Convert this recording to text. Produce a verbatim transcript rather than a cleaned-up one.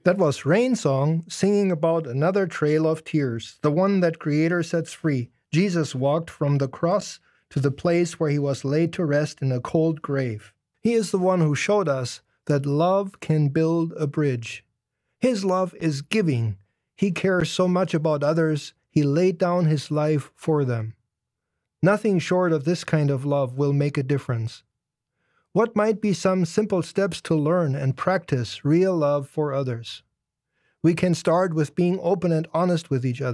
That was Rain Song singing about another trail of tears, the one that Creator sets free. Jesus walked from the cross to the place where he was laid to rest in a cold grave. He is the one who showed us that love can build a bridge. His love is giving. He cares so much about others, he laid down his life for them. Nothing short of this kind of love will make a difference. What might be some simple steps to learn and practice real love for others? We can start with being open and honest with each other.